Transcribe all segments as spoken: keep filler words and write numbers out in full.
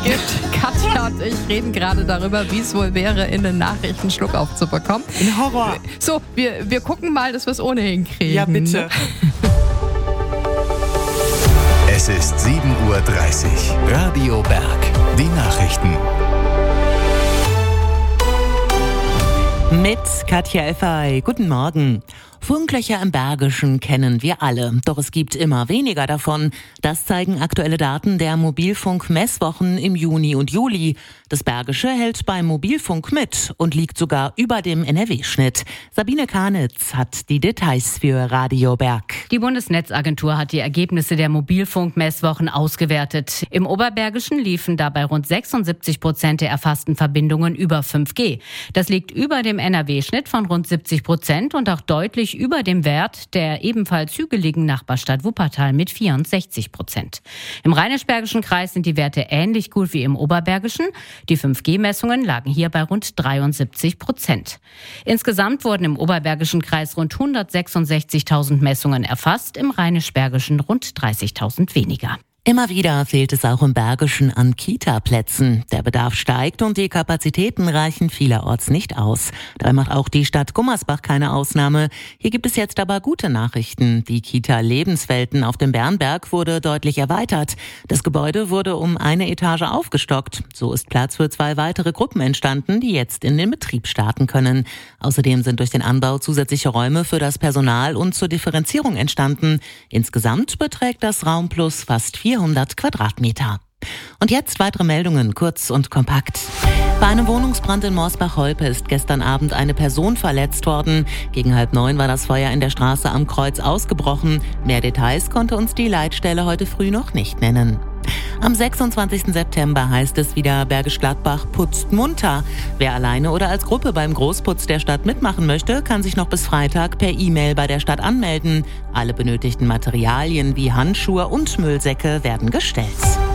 gibt. Katja und ich reden gerade darüber, wie es wohl wäre, in den Nachrichten Schluck aufzubekommen. Ein Horror. So, wir, wir gucken mal, dass wir es ohnehin kriegen. Ja, bitte. Es ist sieben Uhr dreißig. Radio Berg. Die Nachrichten. Mit Katja Effay. Guten Morgen. Funklöcher im Bergischen kennen wir alle, doch es gibt immer weniger davon. Das zeigen aktuelle Daten der Mobilfunk-Messwochen im Juni und Juli. Das Bergische hält beim Mobilfunk mit und liegt sogar über dem N R W-Schnitt. Sabine Kahnitz hat die Details für Radio Berg. Die Bundesnetzagentur hat die Ergebnisse der Mobilfunk-Messwochen ausgewertet. Im Oberbergischen liefen dabei rund sechsundsiebzig Prozent der erfassten Verbindungen über fünf G. Das liegt über dem N R W-Schnitt von rund siebzig Prozent und auch deutlich über dem Wert der ebenfalls hügeligen Nachbarstadt Wuppertal mit vierundsechzig Prozent. Im Rheinisch-Bergischen Kreis sind die Werte ähnlich gut wie im Oberbergischen. Die fünf G-Messungen lagen hier bei rund dreiundsiebzig Prozent. Insgesamt wurden im Oberbergischen Kreis rund hundertsechsundsechzigtausend Messungen erfasst, im Rheinisch-Bergischen rund dreißigtausend weniger. Immer wieder fehlt es auch im Bergischen an Kita-Plätzen. Der Bedarf steigt und die Kapazitäten reichen vielerorts nicht aus. Da macht auch die Stadt Gummersbach keine Ausnahme. Hier gibt es jetzt aber gute Nachrichten. Die Kita Lebenswelten auf dem Bernberg wurde deutlich erweitert. Das Gebäude wurde um eine Etage aufgestockt. So ist Platz für zwei weitere Gruppen entstanden, die jetzt in den Betrieb starten können. Außerdem sind durch den Anbau zusätzliche Räume für das Personal und zur Differenzierung entstanden. Insgesamt beträgt das Raumplus fast vierhundert Quadratmeter. Und jetzt weitere Meldungen, kurz und kompakt. Bei einem Wohnungsbrand in Morsbach-Holpe ist gestern Abend eine Person verletzt worden. Gegen halb neun war das Feuer in der Straße am Kreuz ausgebrochen. Mehr Details konnte uns die Leitstelle heute früh noch nicht nennen. Am sechsundzwanzigsten September heißt es wieder, Bergisch Gladbach putzt munter. Wer alleine oder als Gruppe beim Großputz der Stadt mitmachen möchte, kann sich noch bis Freitag per E-Mail bei der Stadt anmelden. Alle benötigten Materialien wie Handschuhe und Müllsäcke werden gestellt.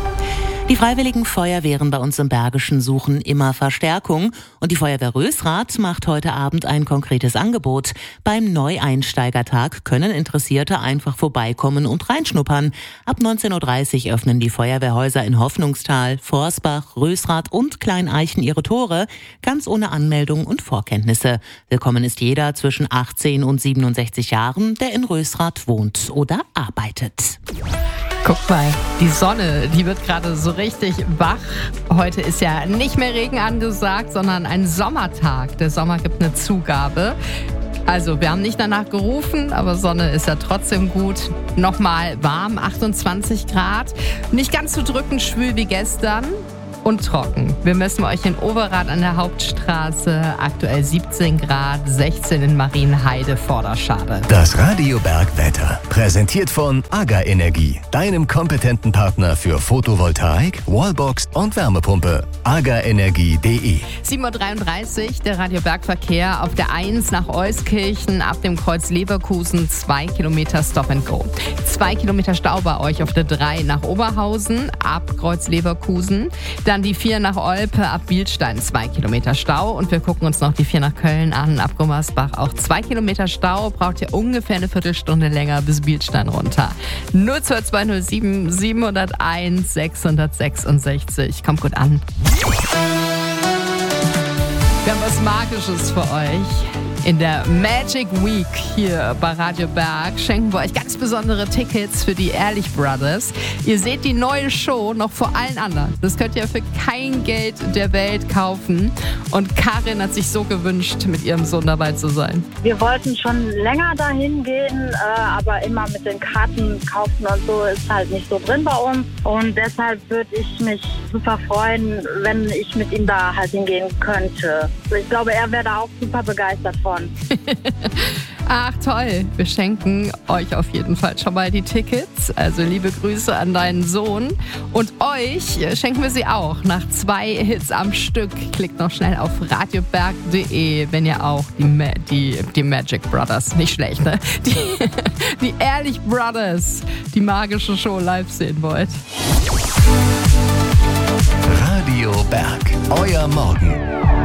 Die Freiwilligen Feuerwehren bei uns im Bergischen suchen immer Verstärkung und die Feuerwehr Rösrath macht heute Abend ein konkretes Angebot. Beim Neueinsteigertag können Interessierte einfach vorbeikommen und reinschnuppern. Ab neunzehn Uhr dreißig öffnen die Feuerwehrhäuser in Hoffnungstal, Forsbach, Rösrath und Kleineichen ihre Tore, ganz ohne Anmeldung und Vorkenntnisse. Willkommen ist jeder zwischen achtzehn und siebenundsechzig Jahren, der in Rösrath wohnt oder arbeitet. Guck mal, die Sonne, die wird gerade so richtig wach. Heute ist ja nicht mehr Regen angesagt, sondern ein Sommertag. Der Sommer gibt eine Zugabe. Also wir haben nicht danach gerufen, aber Sonne ist ja trotzdem gut. Nochmal warm, achtundzwanzig Grad. Nicht ganz so drückend schwül wie gestern. Und trocken. Wir messen euch in Overath an der Hauptstraße. Aktuell siebzehn Grad, sechzehn in Marienheide, Vorderschade. Das Radio Berg Wetter. Präsentiert von AGA Energie. Deinem kompetenten Partner für Photovoltaik, Wallbox und Wärmepumpe. aga energie punkt de. sieben Uhr dreiunddreißig, der Radio Berg Verkehr auf der eins nach Euskirchen ab dem Kreuz Leverkusen. Zwei Kilometer Stop and Go. Zwei Kilometer Stau bei euch auf der drei nach Oberhausen ab Kreuz Leverkusen. Dann die vier nach Olpe ab Bielstein, zwei Kilometer Stau. Und wir gucken uns noch die vier nach Köln an, ab Gummersbach auch zwei Kilometer Stau. Braucht ihr ungefähr eine Viertelstunde länger bis Bielstein runter. null zwei zwei null sieben sieben null eins sechs sechs sechs. Kommt gut an. Wir haben was Magisches für euch. In der Magic Week hier bei Radio Berg schenken wir euch ganz besondere Tickets für die Ehrlich Brothers. Ihr seht die neue Show noch vor allen anderen. Das könnt ihr für kein Geld der Welt kaufen. Und Karin hat sich so gewünscht, mit ihrem Sohn dabei zu sein. Wir wollten schon länger dahin gehen, aber immer mit den Karten kaufen und so ist halt nicht so drin bei uns. Und deshalb würde ich mich super freuen, wenn ich mit ihm da halt hingehen könnte. Ich glaube, er wäre da auch super begeistert von. Ach toll, wir schenken euch auf jeden Fall schon mal die Tickets. Also liebe Grüße an deinen Sohn. Und euch schenken wir sie auch nach zwei Hits am Stück. Klickt noch schnell auf radioberg punkt de, wenn ihr auch die, Ma- die, die Magic Brothers, nicht schlecht, ne? Die, die Ehrlich Brothers, die magische Show live sehen wollt. Radio Berg, euer Morgen.